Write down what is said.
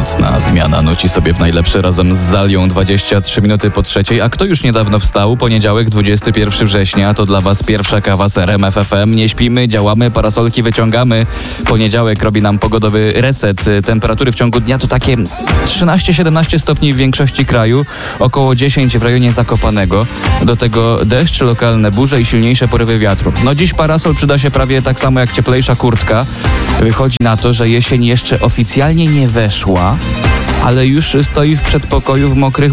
nocna zmiana nuci sobie w najlepsze razem z Zalią 23 minuty po 3. A kto już niedawno wstał? Poniedziałek, 21 września, to dla Was pierwsza kawa z RMF FM. Nie śpimy, działamy, parasolki wyciągamy. Poniedziałek robi nam pogodowy reset. Temperatury w ciągu dnia to takie 13-17 stopni w większości kraju, około 10 w rejonie Zakopanego. Do tego deszcz, lokalne burze i silniejsze porywy wiatru. No dziś parasol przyda się prawie tak samo jak cieplejsza kurtka. Wychodzi na to, że jesień jeszcze oficjalnie nie weszła, ale już stoi w przedpokoju w mokrych